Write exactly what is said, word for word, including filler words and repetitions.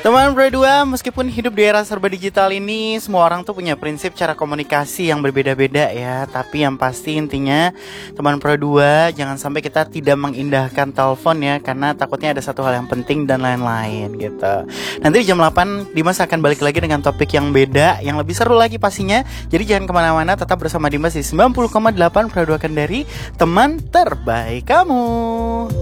Teman Pro dua, meskipun hidup di era serba digital ini, semua orang tuh punya prinsip cara komunikasi yang berbeda-beda ya. Tapi yang pasti intinya, teman Pro dua, jangan sampai kita tidak mengindahkan telepon ya, karena takutnya ada satu hal yang penting dan lain-lain gitu. Nanti di jam delapan, Dimas akan balik lagi dengan topik yang beda, yang lebih seru lagi pastinya. Jadi jangan kemana-mana, tetap bersama Dimas di sembilan puluh koma delapan Pro dua Kendari, teman terbaik kamu.